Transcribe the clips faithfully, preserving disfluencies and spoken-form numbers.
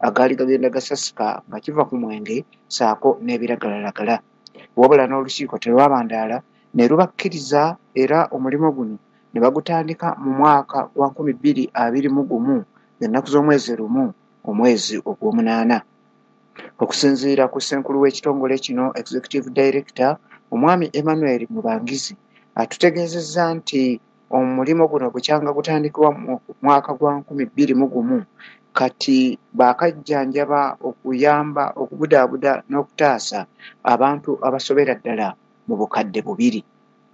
agaali gagenda gasasika nga kiva ku mwenge saako n'ebiragalalagala. Wabula n'olukiiko terwabandaala ne lubakkiriza era omulimu guno ne bagutandika mu mwaka wa nkumi bbiri abiri mu gumu ennaku z'omwezi lumu omwezi ogw'omunaana. Okusinziira ku ssenkulu w'ekitongole kino Executive Director omwami Emmanuel Mubangizi atutegeezezza nti omulimu guno bukyanga gutandikibwa mu mwaka gwa nkumi bbiri mu gumu kati baakajjanjaba okuyamba okubudaabuda n'okutaasa abantu abasobera ddala mu bukadde bubiri.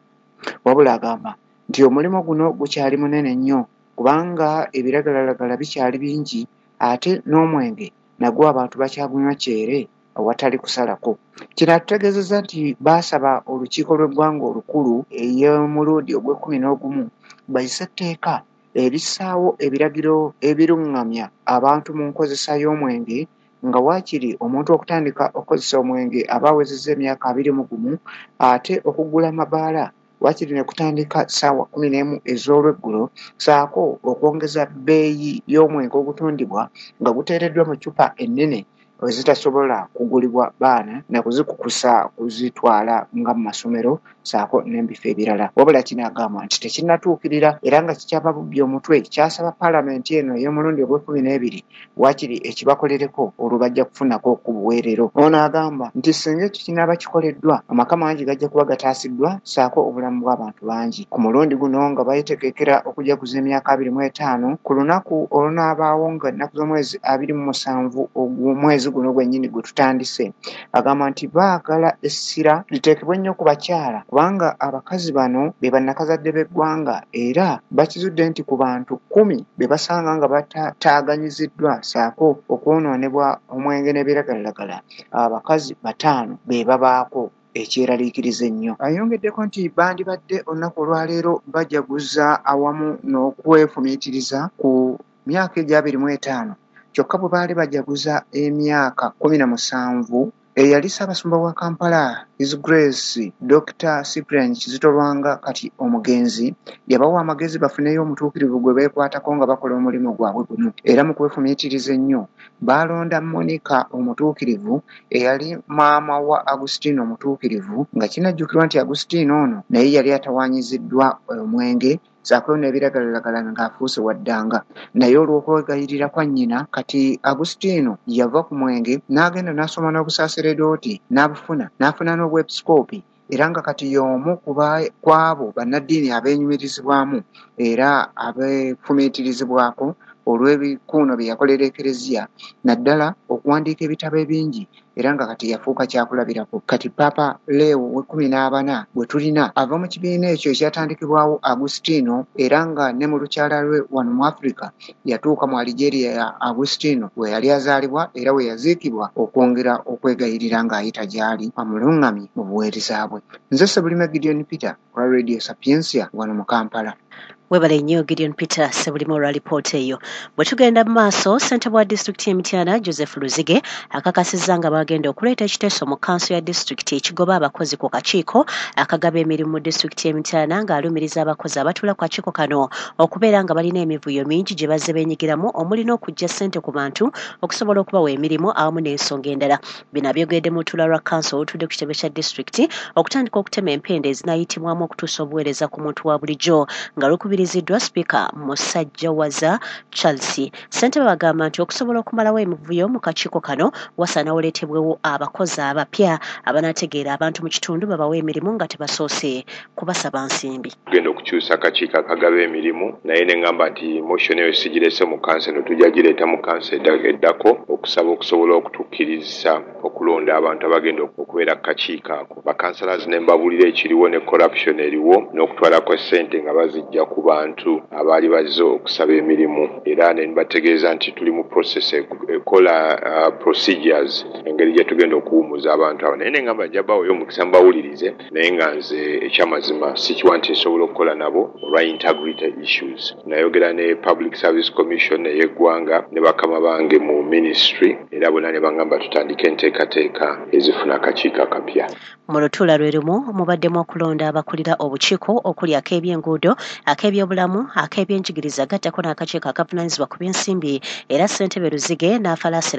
Wabula agamba nti omulimu guno gukyali munene nnyo kubanga ebiragalalagala bikyali bingi ate n'omwenge nagwo abantu bakyagunywa kyere awatali kusalako. Kino atutegeezezza nti baasaba olukiiko lw'eggwanga olukulu ey'omulundi ogw'ekkumi n'ogumu bayise etteeka ebissaawo ebiragiro ebiruŋŋamya abantu mu nkozesa y'omwenge nga waakiri omuntu okutandika okukozesa omwenge aba awezezza emyaka abiri mu gumu ate okuggula amabaala waakiri ne kutandika ssaawa kumi n'emu ez'olweggulo saako okwongeza bbeeyi y'omwenge ogutundibwa nga guteereddwa mu ccupa ennene ezitasobola kugulibwa baana na kuzikukusa kuzitwala nga mu masomero saako n'ebifo ebirala. Wabula kino agamba nti tekinnatuukirira era nga kikyava bubbi omutwe kyasaba paalamenti eno ey'omulundi ogw'ekkumi n'ebiri waakiri ekibakolereko olwo bajja kufunako ku buweerero. Ono agamba nti singa ekyo kinaaba kikoleddwa amaka mangi gajja kuba gataasiddwa saako obulamu bw'abantu bangi. Ku mulundi guno nga bayetegekera okujaguza emyaka abiri mu etaano ku lunaku olunaabaawo nga ennaku z'omwezi abiri mu musanvu ogw'omwezi guno gwennyini gwe tutandise, agamba nti baagala essira liteekebwe ennyo ku bakyala kubanga abakazi bano be bannakazadde b'eggwanga era bakizudde nti ku bantu kkumi be basanga nga bataaganyiziddwa saako okwonoonebwa omwenge n'ebiragalalagala abakazi bataano be babaako ekyeraliikiriza ennyo. Ayongeddeko nti bandibadde olunaku olwaleero bajaguza awamu n'okwefumiitiriza ku myaka egy'abiri mu etaano kyokka bwe baali bajaguza emyaka kkumi na musanvu eyali Ssaabasumba wa Kampala His Grace Doctor Cyprian Kizito Lwanga kati omugenzi yabawa amagezi bafuneyo omutuukirivu gwe beekwatako nga bakola omulimu gwabwe guno. Era mu kwefumiitiriza ennyo baalonda Monica omutuukirivu eyali maama wa Agustino omutuukirivu nga kinajjukirwa nti Agustino ono naye yali atawaanyiziddwa omwenge saako n'ebiragalalagala ng'afuuse waddanga. Naye olw'okwegayirira kwa nnyina kati Agustino yava ku mwenge n'agenda n'asoma n'obusaaseredooti n'abufuna n'afuna n'obwepisikoopi era nga kati y'omu ku abo bannaddiini abeenyumirizibwamu era abeefumiitirizibwako olw'ebikuuno bye yakolera ekereziya naddala okuwandiika ebitabo ebingi era nga kati yafuuka kyakulabirako. Kati Papa Leo w'ekkumi n'abana bwe tulina ava mu kibiina ekyo ekyatandikibwawo Agustino era nga ne mu lukyala lwe wano mu Africa yatuuka mu Algeria ya Agustino we yali azaalibwa era we yaziikibwa okwongera okwegayirira ng'ayita gy'ali amuluŋŋamye mu buweereza bwe. Nze Ssebulime Gideon Peter wa Radio Sapiensia wano mu Kampala. Webale nnyo Gideon Peter Ssebulime olwa lipoota eyo. Bwe tugenda mu maaso ssentebe wa disitulikiti y'Emityana Joseph Luzige akakasizza nga bagenda okuleeta ekiteeso mu kanso ya disitulikiti ekigoba abakozi ku kakiiko akagaba emirimu mu disitulikiti y'Emityana ng'alumiriza abakozi abatuula ku kakiiko kano okubeera nga balina emivuyo mingi gye bazze beenyigiramu omuli n'okujja ssente ku bantu okusobola okubawa emirimu awamu n'ensonga endala. Bino abyogedde mu lutuula lwa kanso olutudde ku kitebe kya disitulikiti okutandika okutema empenda ezinaayitibwamu okutuusa obuweereza ku muntu wa bulijjo nga lukubiriziddwa sipiika Musajjawaza Charles. Ssentebe bagamba nti okusobola okumalawo emivuyo mu kakiiko kano wasaana oleetebwewo abakozi abapya abanaategeera abantu mu kitundu babawa emirimu nga tebasoose kubasaba nsimbi. Tugenda okukyusa akakiiko akagaba emirimu naye ne ngamba nti motion eyo sigirese mu kanso eno tujja gireeta mu kanso eddako okusaba okusobola okutukkiriza okulonda abantu abagenda okubeera ku kakiiko ako. Bakansalazi ne mbabuulira ekiriwo ne corruption eriwo n'okutwalako ssente nga bazijja ku bantu abaali bazze okusaba emirimu era ne mbategeeza nti tuli mu process ekola uh, procedures engeri gye tugenda okuwumuza abantu abo. Naye ne ngamba nja bawoyo omukisa mbawulirize naye nga nze ekyamazima sikiwa nti nsobola okukola nabo olwa integrity issues. Nayogera ne Public Service Commission ey'eggwanga ne bakama bange mu ministry era bonna ne bangamba tutandike enteekateeka ezifuna akakiiko akapya. Mu lutuula lwe lumu mubaddemu okulonda abakulira obukiiko okuli ak'ebyenguudo ak'ebyobulamu ak'ebyenjigiriza gattako n'akakiiko akavunaanyizibwa ku by'ensimbi era ssentebe Luzige n'afalaasira